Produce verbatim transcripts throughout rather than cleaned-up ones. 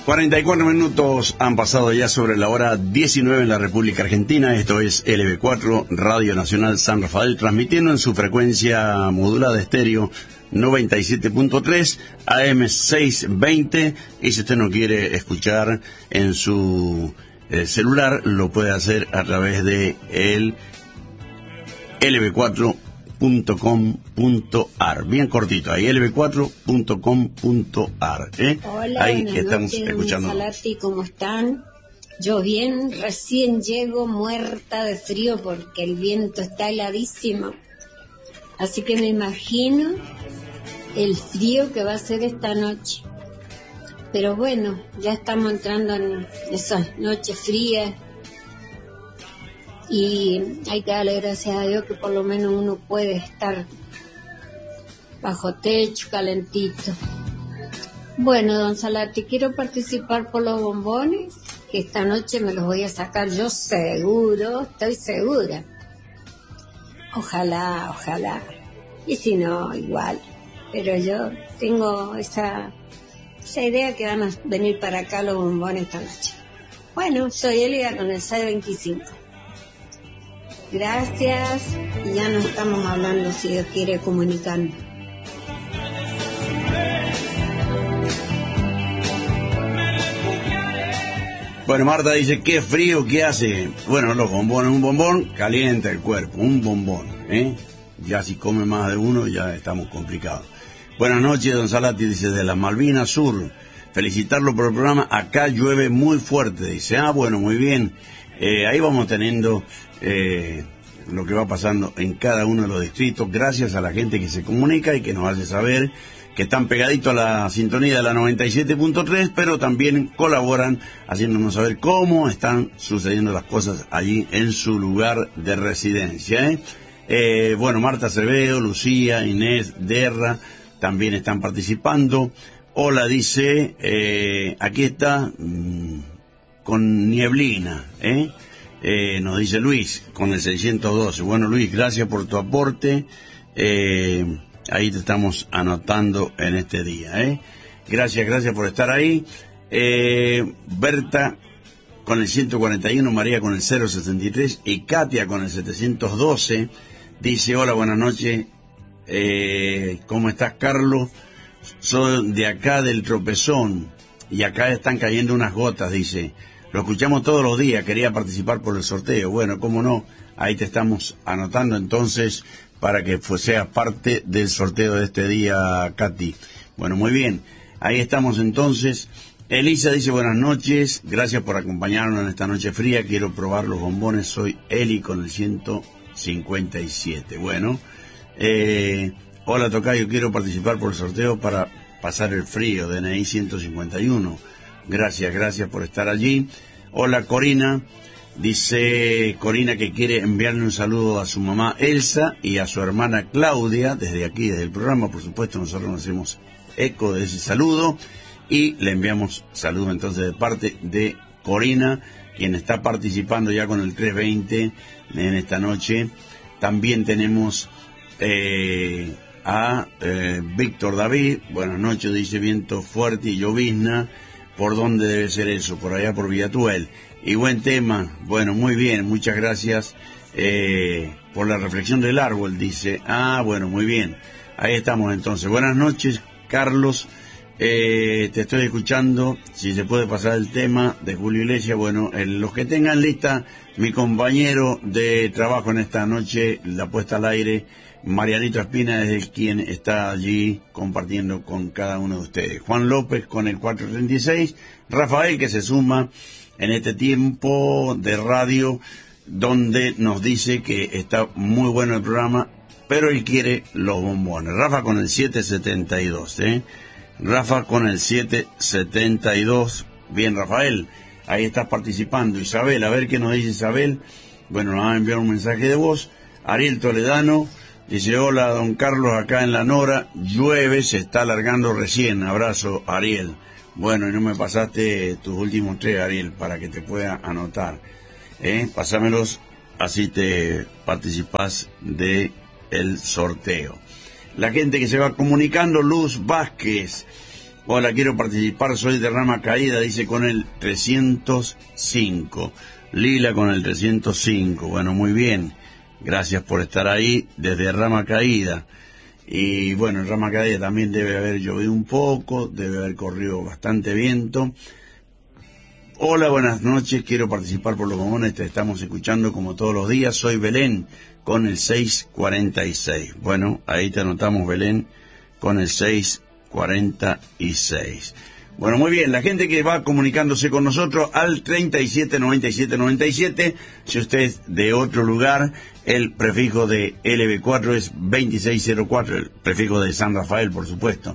cuarenta y cuatro minutos han pasado ya sobre la hora diecinueve en la República Argentina. Esto es L B cuatro, Radio Nacional San Rafael, transmitiendo en su frecuencia modulada estéreo noventa y siete punto tres, A M seiscientos veinte. Y si usted no quiere escuchar en su eh, celular, lo puede hacer a través de el L B cuatro punto com punto a r, bien cortito, ahí L B cuatro punto com punto a r, ¿eh? Hola, ahí buenas estamos noches, escuchando. Salati, ¿cómo están? Yo bien, recién llego muerta de frío porque el viento está heladísimo, así que me imagino el frío que va a ser esta noche. Pero bueno, ya estamos entrando en esas noches frías y hay que darle gracias a Dios que por lo menos uno puede estar bajo techo, calentito. Bueno, don Salati, quiero participar por los bombones, que esta noche me los voy a sacar yo seguro, estoy segura. Ojalá, ojalá. Y si no, igual. Pero yo tengo esa, esa idea que van a venir para acá los bombones esta noche. Bueno, soy Elia con el seiscientos veinticinco. Gracias, y ya nos estamos hablando si Dios quiere comunicarnos. Bueno, Marta dice, qué frío que hace. Bueno, los bombones, un bombón calienta el cuerpo, un bombón, ¿eh? Ya si come más de uno, ya estamos complicados. Buenas noches, don Salati, dice, de las Malvinas Sur. Felicitarlo por el programa, acá llueve muy fuerte, dice. Ah, bueno, muy bien. Eh, ahí vamos teniendo eh, lo que va pasando en cada uno de los distritos, gracias a la gente que se comunica y que nos hace saber que están pegaditos a la sintonía de la noventa y siete punto tres, pero también colaboran haciéndonos saber cómo están sucediendo las cosas allí en su lugar de residencia, ¿eh? Eh, bueno, Marta Acevedo, Lucía, Inés, Derra, también están participando. Hola, dice, eh, aquí está... Mmm, con nieblina, ¿eh? Eh, nos dice Luis, con el seiscientos doce. Bueno, Luis, gracias por tu aporte. Eh, ahí te estamos anotando en este día, ¿eh? Gracias, gracias por estar ahí. Eh, Berta con el ciento cuarenta y uno, María con el cero sesenta y tres y Katia con el setecientos doce. Dice, hola, buenas noches. Eh, ¿Cómo estás, Carlos? Soy de acá del Tropezón y acá están cayendo unas gotas, dice. Lo escuchamos todos los días, quería participar por el sorteo. Bueno, cómo no, ahí te estamos anotando entonces para que seas parte del sorteo de este día, Katy. Bueno, muy bien, ahí estamos entonces. Elisa dice, buenas noches, gracias por acompañarnos en esta noche fría, quiero probar los bombones, soy Eli con el ciento cincuenta y siete. Bueno, eh, hola Tocayo, quiero participar por el sorteo para pasar el frío, D N I ciento cincuenta y uno. Gracias, gracias por estar allí. Hola Corina, dice Corina que quiere enviarle un saludo a su mamá Elsa y a su hermana Claudia, desde aquí, desde el programa, por supuesto, nosotros nos hacemos eco de ese saludo y le enviamos saludo entonces de parte de Corina, quien está participando ya con el trescientos veinte en esta noche. También tenemos eh, a eh, Víctor David, buenas noches, dice, viento fuerte y llovizna. ¿Por dónde debe ser eso? Por allá por Villatuel. Y buen tema. Bueno, muy bien. Muchas gracias eh, por la reflexión del árbol, dice. Ah, bueno, muy bien. Ahí estamos entonces. Buenas noches, Carlos. Eh, te estoy escuchando. Si se puede pasar el tema de Julio Iglesias. Bueno, en los que tengan lista, mi compañero de trabajo en esta noche, la puesta al aire, Marianito Espina, es el quien está allí compartiendo con cada uno de ustedes. Juan López con el cuatrocientos treinta y seis, Rafael que se suma en este tiempo de radio donde nos dice que está muy bueno el programa, pero él quiere los bombones. Rafa con el setecientos setenta y dos, ¿eh? Rafa con el setecientos setenta y dos. Bien, Rafael, ahí estás participando. Isabel, a ver qué nos dice Isabel. Bueno, nos va a enviar un mensaje de voz. Ariel Toledano dice, hola, don Carlos, acá en La Nora, llueve, se está alargando recién. Abrazo, Ariel. Bueno, y no me pasaste tus últimos tres, Ariel, para que te pueda anotar. ¿Eh? Pásamelos, así te participás de el sorteo. La gente que se va comunicando, Luz Vázquez, Hola, quiero participar, soy de Rama Caída, dice con el trescientos cinco. Lila con el trescientos cinco. Bueno, muy bien. Gracias por estar ahí desde Rama Caída. Y bueno, en Rama Caída también debe haber llovido un poco, debe haber corrido bastante viento. Hola, buenas noches, quiero participar por los bombones, te estamos escuchando como todos los días. Soy Belén con el seiscientos cuarenta y seis. Bueno, ahí te anotamos, Belén, con el seiscientos cuarenta y seis. Bueno, muy bien, la gente que va comunicándose con nosotros al treinta y siete noventa y siete noventa y siete, si usted es de otro lugar, el prefijo de L B cuatro es veintiséis cero cuatro, el prefijo de San Rafael, por supuesto.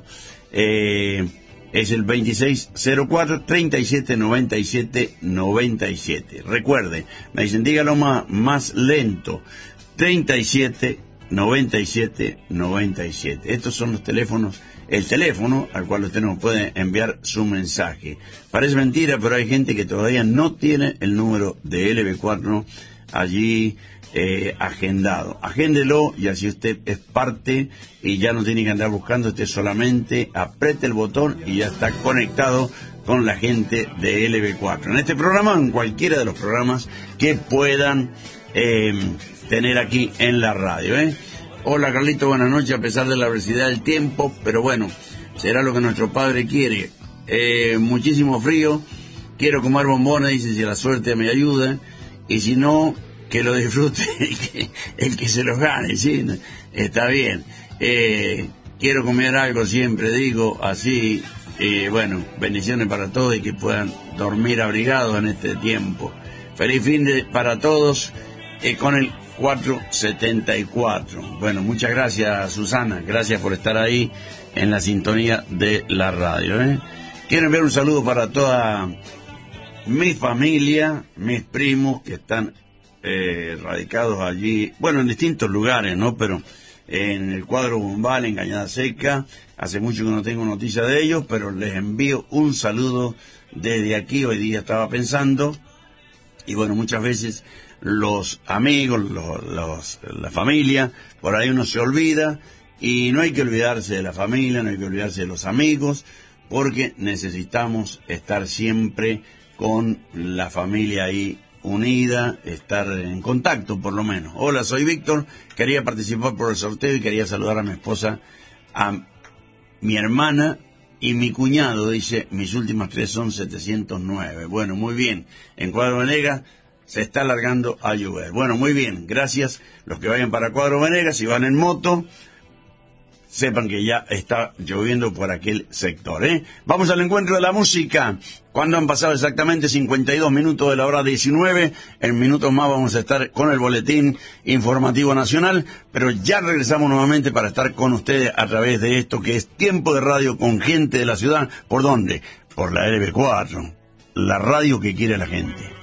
Eh, es el veintiséis cero cuatro, treinta y siete noventa y siete noventa y siete. Recuerde, me dicen, dígalo más, más lento, treinta y siete noventa y siete noventa y siete. Estos son los teléfonos, el teléfono al cual usted nos puede enviar su mensaje. Parece mentira, pero hay gente que todavía no tiene el número de L B cuatro allí eh, agendado. Agéndelo y así usted es parte y ya no tiene que andar buscando, usted solamente apriete el botón y ya está conectado con la gente de L B cuatro. En este programa, en cualquiera de los programas que puedan eh, tener aquí en la radio, ¿eh? Hola Carlito, buenas noches, a pesar de la adversidad del tiempo, pero bueno, será lo que nuestro padre quiere. Eh, muchísimo frío, quiero comer bombones, dice, si la suerte me ayuda, y si no, que lo disfrute el que, el que se los gane, ¿sí? Está bien. Eh, quiero comer algo siempre, digo, así, eh, bueno, bendiciones para todos y que puedan dormir abrigados en este tiempo. Feliz fin de para todos, eh, con el cuatro setenta y cuatro. Bueno, muchas gracias, Susana, gracias por estar ahí en la sintonía de la radio, ¿eh? Quiero enviar un saludo para toda mi familia, mis primos que están eh, radicados allí, bueno, en distintos lugares, ¿no? Pero en el Cuadro Bombal, en Cañada Seca, hace mucho que no tengo noticia de ellos, pero les envío un saludo desde aquí. Hoy día estaba pensando, y bueno, muchas veces los amigos, los, los, la familia, por ahí uno se olvida, y no hay que olvidarse de la familia, no hay que olvidarse de los amigos, porque necesitamos estar siempre con la familia ahí unida, estar en contacto por lo menos. Hola, soy Víctor, quería participar por el sorteo y quería saludar a mi esposa, a mi hermana y mi cuñado, dice, mis últimas tres son setecientos nueve. Bueno, muy bien, en Cuadro Venegas se está alargando a llover. Bueno, muy bien, gracias. Los que vayan para Cuadro Venegas, si van en moto, sepan que ya está lloviendo por aquel sector, ¿eh? Vamos al encuentro de la música. Cuando han pasado exactamente cincuenta y dos minutos de la hora diecinueve, en minutos más vamos a estar con el boletín informativo nacional, pero ya regresamos nuevamente para estar con ustedes a través de esto que es Tiempo de Radio con gente de la ciudad. ¿Por dónde? Por la L B cuatro, la radio que quiere la gente.